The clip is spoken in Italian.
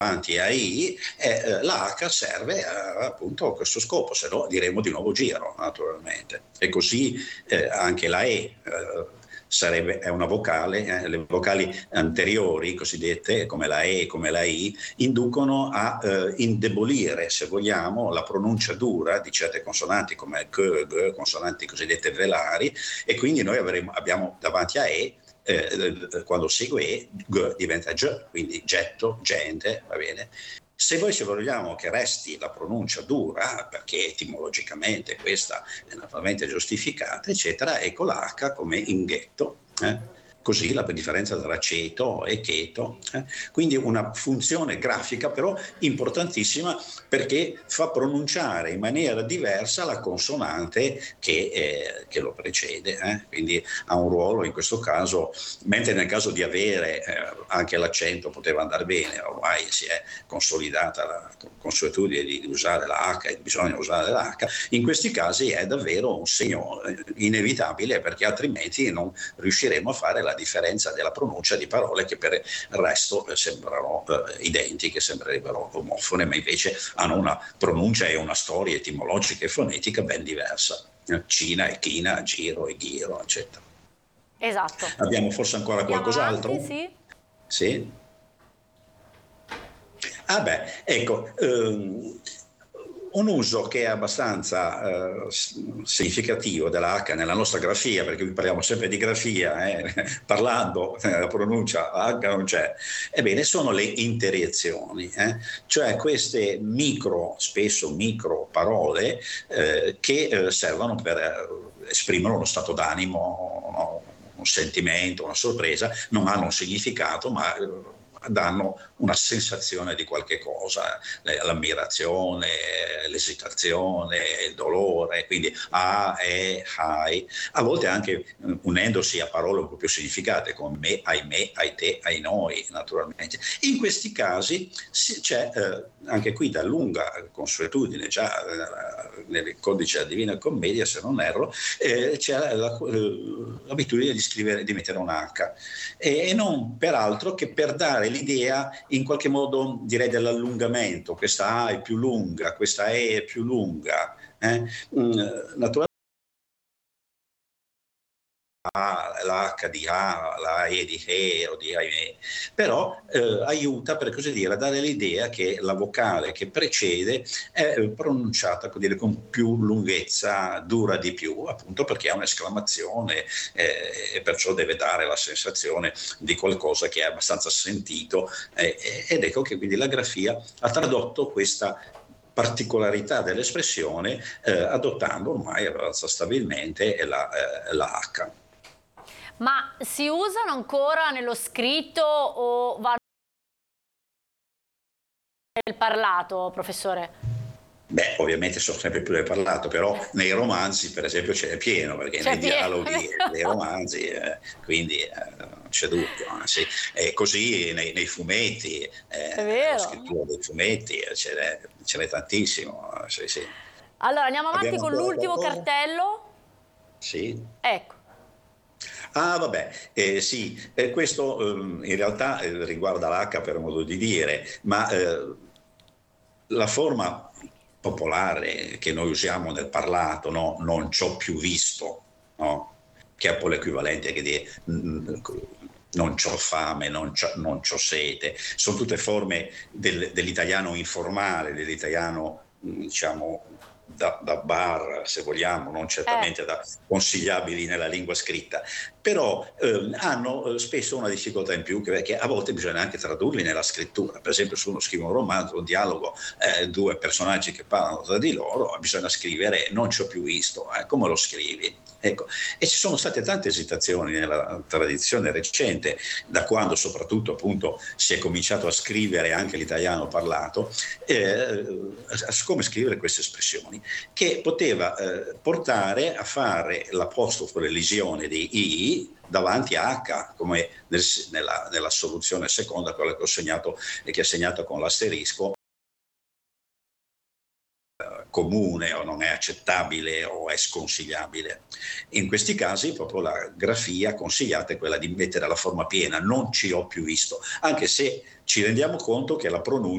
davanti a I, la H serve appunto a questo scopo, se no diremo di nuovo giro, naturalmente. E così anche la E è una vocale, le vocali anteriori, cosiddette, come la E, come la I, inducono a indebolire, se vogliamo, la pronuncia dura di certe consonanti come K, G, consonanti cosiddette velari, e quindi noi abbiamo davanti a E, quando segue E, G diventa G, quindi getto, gente, va bene? Se vogliamo che resti la pronuncia dura, perché etimologicamente questa è naturalmente giustificata, eccetera, ecco la H come inghetto. Così la differenza tra ceto e cheto. Quindi una funzione grafica però importantissima, perché fa pronunciare in maniera diversa la consonante che lo precede. Quindi ha un ruolo in questo caso, mentre nel caso di avere anche l'accento poteva andare bene, ormai si è consolidata la consuetudine di usare la H, bisogna usare la H, in questi casi è davvero un segno inevitabile, perché altrimenti non riusciremo a fare la differenza della pronuncia di parole che per il resto sembrano identiche, sembrerebbero omofone, ma invece hanno una pronuncia e una storia etimologica e fonetica ben diversa. Cina e china, giro e ghiro, eccetera. Esatto. Abbiamo forse ancora qualcos'altro? Avanti, sì. Sì. Ecco, un uso che è abbastanza significativo della H nella nostra grafia, perché qui parliamo sempre di grafia, parlando la pronuncia H non c'è, ebbene sono le interiezioni, cioè queste spesso micro parole che servono per esprimere uno stato d'animo, un sentimento, una sorpresa, non hanno un significato, ma danno una sensazione di qualche cosa, l'ammirazione, l'esitazione, il dolore, quindi hai, a volte anche unendosi a parole un po' più significate come me, ai te, ai noi, naturalmente. In questi casi c'è anche qui da lunga consuetudine, già nel codice della Divina Commedia, se non erro, c'è l'abitudine di mettere un H, e non peraltro che per dare l'idea in qualche modo, direi, dell'allungamento. Questa A è più lunga, questa E è più lunga. Naturalmente la H di A, la E di E o di ahimè, però aiuta, per così dire, a dare l'idea che la vocale che precede è pronunciata con più lunghezza, dura di più, appunto perché è un'esclamazione e perciò deve dare la sensazione di qualcosa che è abbastanza sentito, ed ecco che quindi la grafia ha tradotto questa particolarità dell'espressione adottando ormai abbastanza stabilmente la H. Ma si usano ancora nello scritto o vanno nel parlato, professore? Beh, ovviamente sono sempre più del parlato, però nei romanzi, per esempio, ce n'è pieno, perché nei dialoghi dei romanzi, quindi non c'è dubbio. Sì. E così nei fumetti, nella scrittura dei fumetti, ce n'è tantissimo. Sì, sì. Allora, andiamo avanti con l'ultimo cartello. Sì. Ecco. Sì, questo in realtà riguarda l'H per modo di dire, ma la forma popolare che noi usiamo nel parlato, no? Non c'ho più visto, no? Che è un po' l'equivalente che di non c'ho fame, non c'ho sete, sono tutte forme dell'italiano informale, dell'italiano diciamo da bar, se vogliamo, non certamente da consigliabili nella lingua scritta, però hanno spesso una difficoltà in più, perché a volte bisogna anche tradurli nella scrittura. Per esempio, se uno scrive un romanzo, un dialogo, due personaggi che parlano tra di loro, bisogna scrivere non ci ho più visto, come lo scrivi? Ecco. E ci sono state tante esitazioni nella tradizione recente, da quando soprattutto appunto si è cominciato a scrivere anche l'italiano parlato, come scrivere queste espressioni, che poteva portare a fare l'apostrofo, l'elisione di I davanti a H, come nella soluzione seconda, quella che ho segnato e che è segnata con l'asterisco, comune o non è accettabile o è sconsigliabile. In questi casi proprio la grafia consigliata è quella di mettere la forma piena, non ci ho più visto, anche se ci rendiamo conto che la pronuncia